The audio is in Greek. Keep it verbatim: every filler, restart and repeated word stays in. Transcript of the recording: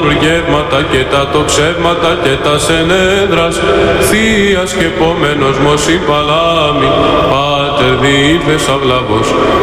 λουργεύματα και τα τοξεύματα και τα σενέδρας, Θείας και επόμενος Μωσή Παλάμη, Πάτερ διήλθες αυλαβός,